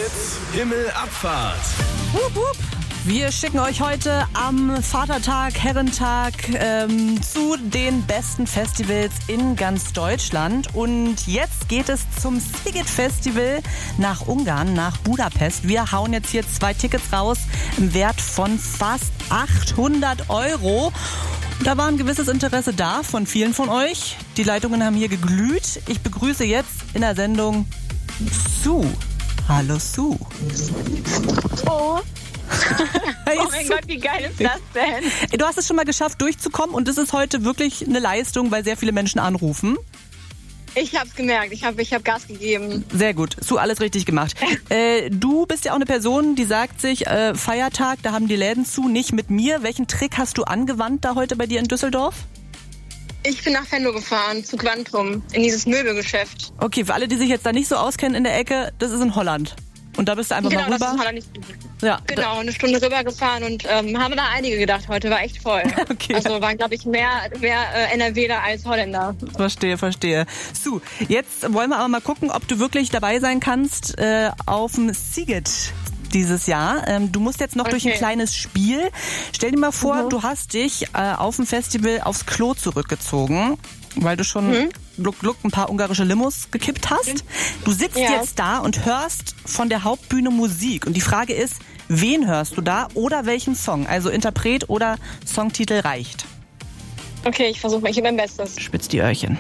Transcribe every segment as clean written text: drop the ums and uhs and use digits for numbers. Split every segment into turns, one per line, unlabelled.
Hits Himmelabfahrt.
Wupp, wupp. Wir schicken euch heute am Vatertag, Herrentag zu den besten Festivals in ganz Deutschland. Und jetzt geht es zum Sziget Festival nach Ungarn, nach Budapest. Wir hauen jetzt hier 2 Tickets raus im Wert von fast 800 €. Da war ein gewisses Interesse da von vielen von euch. Die Leitungen haben hier geglüht. Ich begrüße jetzt in der Sendung Sue. Hallo Sue.
Oh.
Hey,
Oh mein Gott, wie geil ist das denn?
Du hast es schon mal geschafft, durchzukommen, und das ist heute wirklich eine Leistung, weil sehr viele Menschen anrufen.
Ich hab's gemerkt, ich hab Gas gegeben.
Sehr gut, Sue, alles richtig gemacht. Du bist ja auch eine Person, die sagt sich, Feiertag, da haben die Läden zu, nicht mit mir. Welchen Trick hast du angewandt da heute bei dir in Düsseldorf?
Ich bin nach Venlo gefahren, zu Quantum, in dieses Möbelgeschäft.
Okay, für alle, die sich jetzt da nicht so auskennen in der Ecke, das ist in Holland. Und da bist du einfach mal rüber.
Das ist Holland.
Ja,
Genau, eine Stunde rübergefahren und haben da einige gedacht heute, war echt voll.
Okay.
Also waren, glaube ich, mehr NRWler als Holländer.
Verstehe. Sue, jetzt wollen wir aber mal gucken, ob du wirklich dabei sein kannst auf dem Sziget dieses Jahr. Du musst jetzt noch durch ein kleines Spiel. Stell dir mal vor, du hast dich auf dem Festival aufs Klo zurückgezogen, weil du schon gluck ein paar ungarische Limos gekippt hast. Du sitzt jetzt da und hörst von der Hauptbühne Musik. Und die Frage ist, wen hörst du da oder welchen Song? Also Interpret oder Songtitel reicht.
Okay, ich versuche, ich gebe mein Bestes.
Spitz die Öhrchen.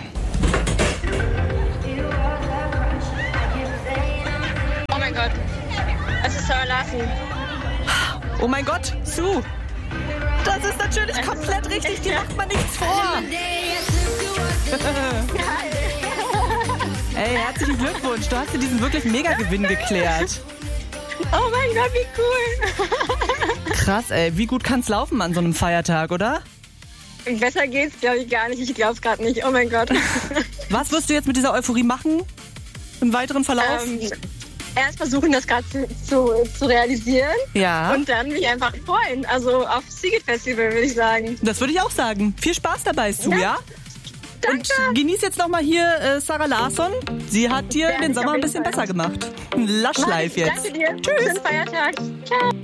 Oh mein Gott, es ist Sarah Larsson.
Oh mein Gott, Sue! Das ist natürlich komplett richtig, die macht man nichts vor. Ey, herzlichen Glückwunsch, du hast dir diesen wirklich Mega-Gewinn geklärt.
Oh mein Gott, wie cool.
Krass, ey, wie gut kann's laufen an so einem Feiertag, oder?
Besser geht's, glaube ich, gar nicht. Ich glaube es gerade nicht. Oh mein Gott.
Was wirst du jetzt mit dieser Euphorie machen im weiteren Verlauf?
Erst versuchen, das gerade zu realisieren.
Ja.
Und dann mich einfach freuen. Also auf Sziget Festival, würde ich sagen.
Das würde ich auch sagen. Viel Spaß dabei, Sue, ja?
Danke.
Und genieß jetzt nochmal hier Sarah Larsson. Sie hat dir den Sommer ein bisschen besser gemacht. Lush Life jetzt.
Danke dir. Tschüss. Schönen Feiertag. Ciao.